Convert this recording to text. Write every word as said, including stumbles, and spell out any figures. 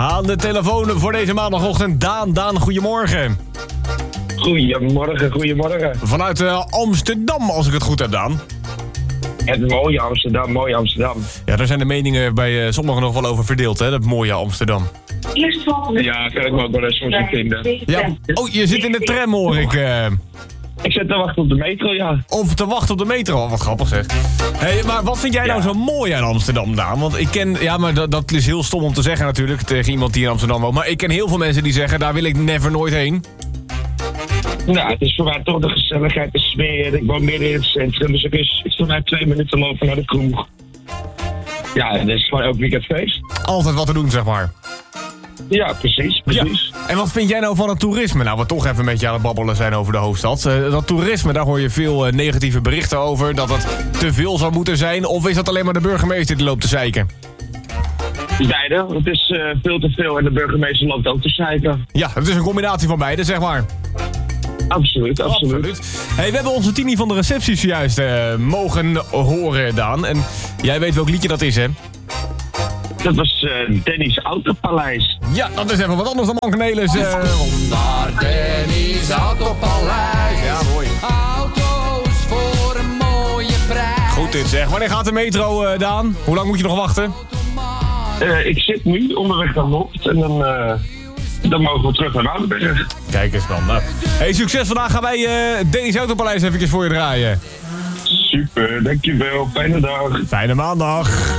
Aan de telefoon voor deze maandagochtend Daan. Daan, goedemorgen. Goedemorgen, goedemorgen. Vanuit uh, Amsterdam, als ik het goed heb, Daan. Het mooie Amsterdam, mooie Amsterdam. Ja, daar zijn de meningen bij uh, sommigen nog wel over verdeeld, hè, dat mooie Amsterdam. Ja, kan ik me ook wel eens van vinden. Ja. Oh, je zit in de tram, hoor ik. Uh... Ik zit te wachten op de metro, ja. Of te wachten op de metro, wat grappig zeg. Hey, maar wat vind jij nou Ja. zo mooi aan Amsterdam, Daan? Want ik ken, ja, maar dat, dat is heel stom om te zeggen natuurlijk, tegen iemand die in Amsterdam woont. Maar ik ken heel veel mensen die zeggen, daar wil ik never nooit heen. Nou, het is voor mij toch de gezelligheid, de sfeer. Ik woon midden in het centrum, dus ik is, is voor mij twee minuten lopen naar de kroeg. Ja, het is gewoon elk weekend feest. Altijd wat te doen, zeg maar. Ja, precies, precies. Ja. En wat vind jij nou van het toerisme? Nou, we toch even een beetje aan het babbelen zijn over de hoofdstad. Uh, dat toerisme, daar hoor je veel uh, negatieve berichten over. Dat het te veel zou moeten zijn. Of is dat alleen maar de burgemeester die loopt te zeiken? Beide, het is uh, veel te veel en de burgemeester loopt ook te zeiken. Ja, het is een combinatie van beide, zeg maar. Absoluut, absoluut. absoluut. Hey, we hebben onze Tini van de receptie zojuist uh, mogen horen, Daan. En jij weet welk liedje dat is, hè? Dat was uh, Danny's Autopaleis. Ja, dat is even wat anders dan Mankenelis. Uh... Naar Danny's Autopaleis. Ja, mooi. Auto's voor een mooie prijs. Goed dit zeg. Wanneer gaat de metro, uh, Daan? Hoe lang moet je nog wachten? Uh, ik zit nu onderweg naar Noord en dan, uh, dan mogen we terug naar Woudenberg. Kijk eens dan. Nou. Hey, succes. Vandaag gaan wij uh, Danny's Autopaleis even voor je draaien. Super, dankjewel. Fijne dag. Fijne maandag.